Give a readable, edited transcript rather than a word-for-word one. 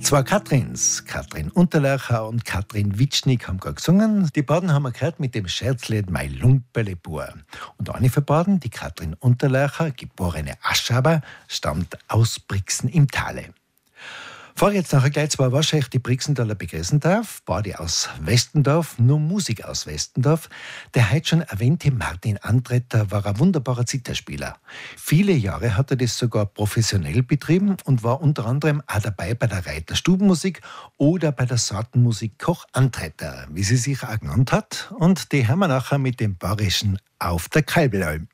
Zwei Katrins, Katrin Unterlacher und Katrin Witschnig, haben gerade gesungen. Die beiden haben wir gehört mit dem Scherzlied Mein Lumpele Bur. Und eine von beiden, die Katrin Unterlacher, geborene Aschaber, stammt aus Brixen im Tale. Bevor ich jetzt nachher gleich zwei wahrscheinlich die Brixentaler begrüßen darf, beide aus Westendorf, nur Musik aus Westendorf. Der heute schon erwähnte Martin Antretter war ein wunderbarer Zitherspieler. Viele Jahre hat er das sogar professionell betrieben und war unter anderem auch dabei bei der Reiter Stubenmusik oder bei der Sortenmusik Koch Antretter, wie sie sich auch genannt hat. Und die haben wir nachher mit dem Bayerischen auf der Kalbelalm.